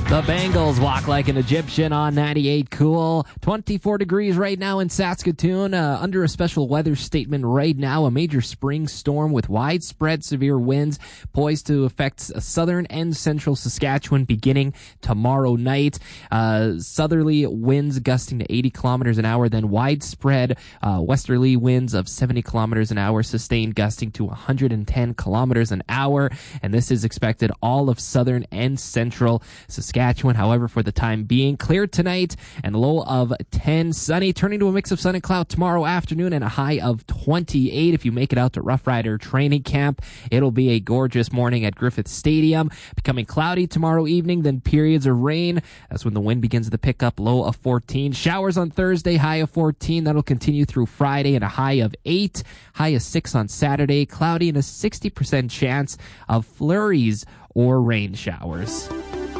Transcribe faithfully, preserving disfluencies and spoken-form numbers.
The Bengals walk like an Egyptian on ninety-eight Cool. twenty-four degrees right now in Saskatoon. Uh, under a special weather statement right now, a major spring storm with widespread severe winds poised to affect southern and central Saskatchewan beginning tomorrow night. Uh, southerly winds gusting to eighty kilometers an hour, then widespread uh, westerly winds of seventy kilometers an hour, sustained gusting to one hundred ten kilometers an hour. And this is expected all of southern and central Saskatchewan. Saskatchewan, however, for the time being, clear tonight and low of ten. Sunny, turning to a mix of sun and cloud tomorrow afternoon and a high of twenty-eight. If you make it out to Rough Rider training camp, it'll be a gorgeous morning at Griffith Stadium. Becoming cloudy tomorrow evening, then periods of rain. That's when the wind begins to pick up, low of fourteen. Showers on Thursday, high of fourteen. That'll continue through Friday and a high of eight. High of six on Saturday. Cloudy and a sixty percent chance of flurries or rain showers.